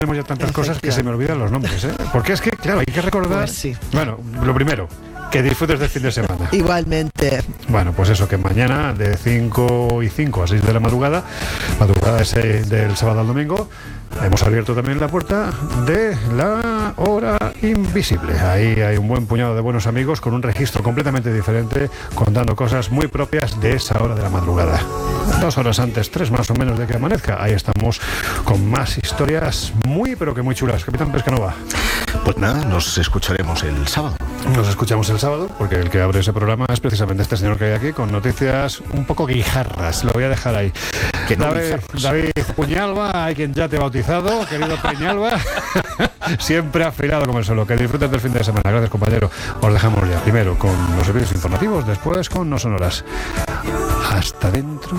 tenemos ya tantas cosas que se me olvidan los nombres, ¿eh? Porque es que, claro, hay que recordar... Pues sí. Bueno, lo primero, que disfrutes del fin de semana. Igualmente. Bueno, pues eso, que mañana de 5 a 6 de la madrugada ese del sábado al domingo, hemos abierto también la puerta de la hora invisible. Ahí hay un buen puñado de buenos amigos con un registro completamente diferente, contando cosas muy propias de esa hora de la madrugada. 2 horas antes, 3 más o menos de que amanezca. Ahí estamos con más historias muy, pero que muy chulas. Capitán Pescanova. Pues nada, nos escucharemos el sábado. Nos escuchamos el sábado, porque el que abre ese programa es precisamente este señor que hay aquí, con noticias un poco guijarras. Lo voy a dejar ahí. Que no David Puñalba, hay quien ya te ha bautizado, querido Peñalba. Siempre afilado como el solo. Que disfrutes del fin de semana. Gracias, compañero. Os dejamos ya primero con los servicios informativos, después con No Sonoras. Hasta dentro